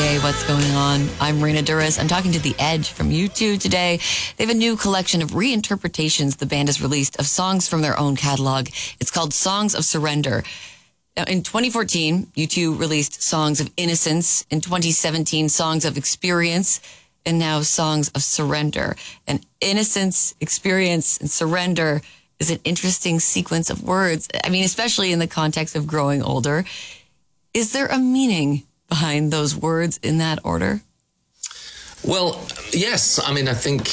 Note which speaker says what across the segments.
Speaker 1: Hey, what's going on? I'm Raina Duras. I'm talking to The Edge from U2 today. They have a new collection of reinterpretations the band has released of songs from their own catalog. It's called Songs of Surrender. Now, in 2014, U2 released Songs of Innocence. In 2017, Songs of Experience. And now Songs of Surrender. And innocence, experience, and surrender is an interesting sequence of words. I mean, especially in the context of growing older. Is there a meaning behind those words in that order?
Speaker 2: Well, yes. I mean, I think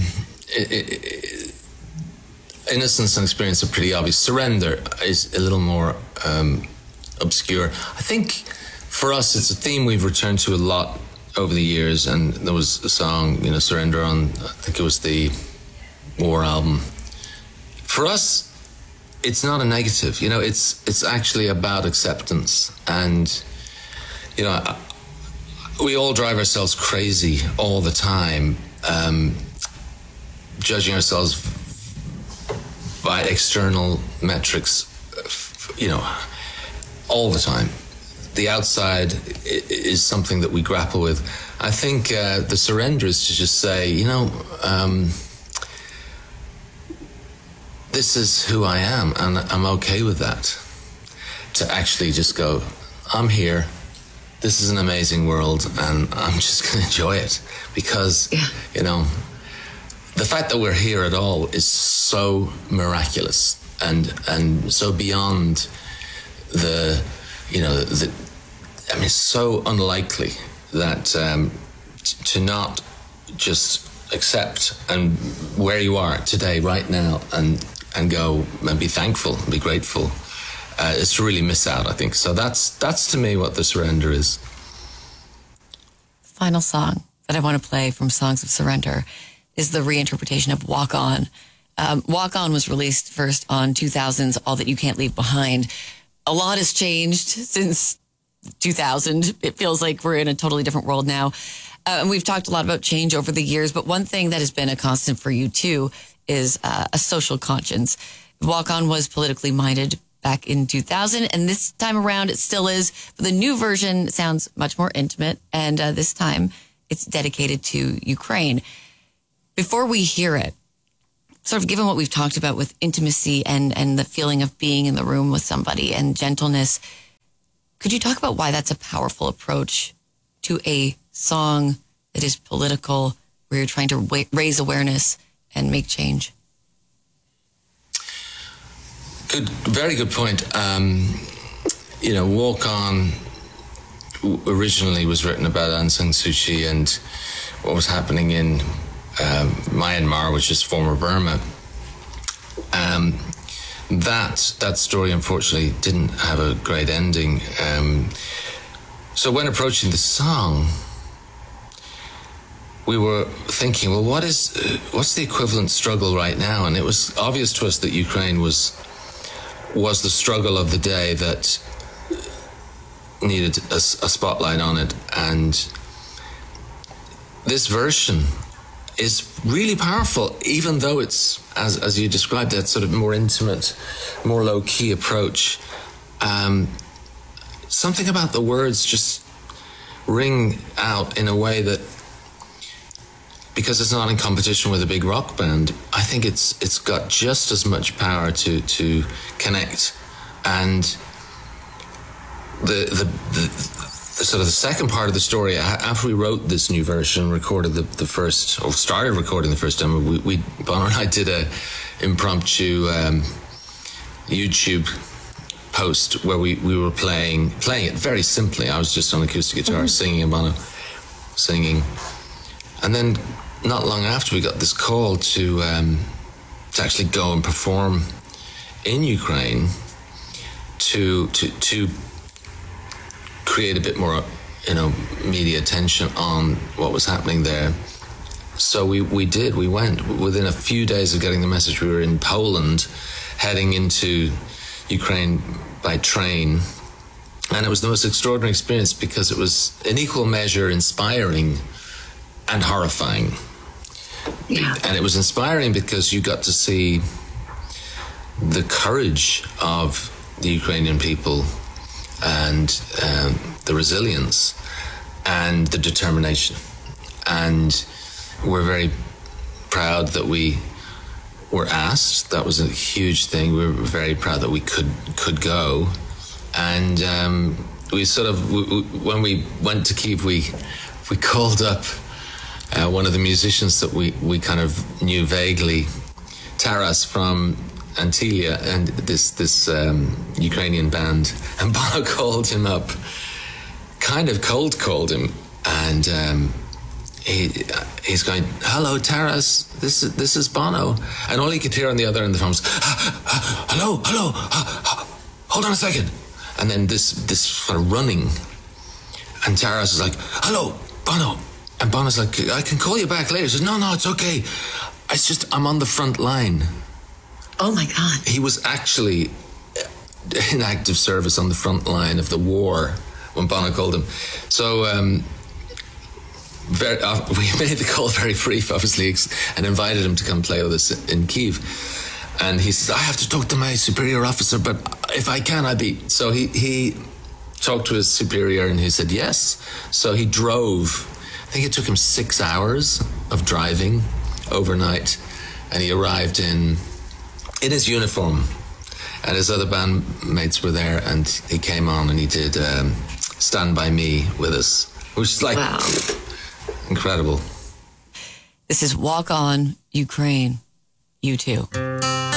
Speaker 2: innocence and experience are pretty obvious. Surrender is a little more obscure. I think for us, it's a theme we've returned to a lot over the years. And there was a song, Surrender on, I think it was the War album. For us, it's not a negative. It's actually about acceptance. And we all drive ourselves crazy all the time, judging ourselves by external metrics, all the time. The outside is something that we grapple with. I think the surrender is to just say, this is who I am, and I'm okay with that. To actually just go, I'm here. This is an amazing world, and I'm just going to enjoy it. Because, the fact that we're here at all is so miraculous and so beyond it's so unlikely that to not just accept and where you are today, right now, and go and be thankful, and be grateful. It's to really miss out, I think. So that's to me what the surrender is.
Speaker 1: Final song that I want to play from Songs of Surrender is the reinterpretation of Walk On. Walk On was released first on 2000's All That You Can't Leave Behind. A lot has changed since 2000. It feels like we're in a totally different world now. And we've talked a lot about change over the years, but one thing that has been a constant for you too is a social conscience. Walk On was politically minded back in 2000, and this time around it still is. But the new version sounds much more intimate, and this time it's dedicated to Ukraine. Before we hear it, sort of given what we've talked about with intimacy and the feeling of being in the room with somebody and gentleness, could you talk about why that's a powerful approach to a song that is political, where you're trying to raise awareness and make change?
Speaker 2: Very good point. Walk On originally was written about Aung San Suu Kyi and what was happening in Myanmar, which is former Burma. That story, unfortunately, didn't have a great ending. So when approaching the song, we were thinking, well, what's the equivalent struggle right now? And it was obvious to us that Ukraine was the struggle of the day that needed a spotlight on it. And this version is really powerful, even though it's, as you described, that sort of more intimate, more low-key approach. Something about the words just ring out in a way that, because it's not in competition with a big rock band, I think it's got just as much power to connect. And the sort of the second part of the story, after we wrote this new version, recorded started recording the first demo, Bono and I did a impromptu YouTube post where we were playing it very simply. I was just on acoustic guitar singing, and Bono singing. And then not long after, we got this call to actually go and perform in Ukraine to create a bit more, media attention on what was happening there. So we did. We went. Within a few days of getting the message, we were in Poland, heading into Ukraine by train. And it was the most extraordinary experience because it was in equal measure inspiring and horrifying.
Speaker 1: Yeah.
Speaker 2: And it was inspiring because you got to see the courage of the Ukrainian people and the resilience. and the determination. And we're very proud that we were asked. That was a huge thing. We were very proud that we could go. And we sort of, when we went to Kyiv, we called up one of the musicians that we kind of knew vaguely, Taras from Antillia, and this Ukrainian band. And Bono called him up, kind of cold called him, and he's going, "Hello, Taras, this is Bono," and all he could hear on the other end of the phone was, "Hello, hold on a second," and then this sort of running, and Taras is like, "Hello, Bono," and Bono's like, "I can call you back later." He says, "No, it's okay. It's just I'm on the front line."
Speaker 1: Oh my God!
Speaker 2: He was actually in active service on the front line of the war when Bono called him. So we made the call very brief, obviously, and invited him to come play with us in Kyiv. And he says, "I have to talk to my superior officer, but if I can, I'd be..." So he talked to his superior and he said yes. So he drove. I think it took him 6 hours of driving overnight, and he arrived in his uniform, and his other bandmates were there, and he came on and he did Stand By Me with us, which is like, wow, incredible.
Speaker 1: This is Walk On, Ukraine, U2.